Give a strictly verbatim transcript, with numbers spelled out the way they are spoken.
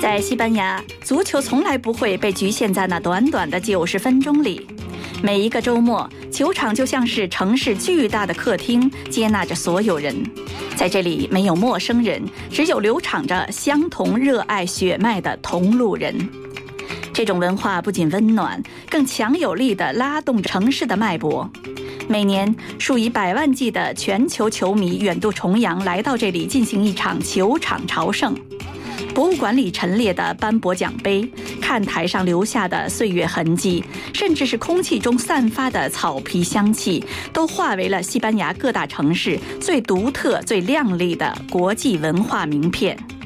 在西班牙，足球从来不会被局限在那短短的九十分钟里。每一个周末，球场就像是城市巨大的客厅，接纳着所有人。在这里，没有陌生人，只有流淌着相同热爱血脉的同路人。这种文化不仅温暖，更强有力地拉动城市的脉搏。每年，数以百万计的全球球迷远渡重洋来到这里进行一场球场朝圣。博物馆里陈列的斑驳奖杯，看台上留下的岁月痕迹，甚至是空气中散发的草皮香气，都化为了西班牙各大城市最独特、最亮丽的国际文化名片。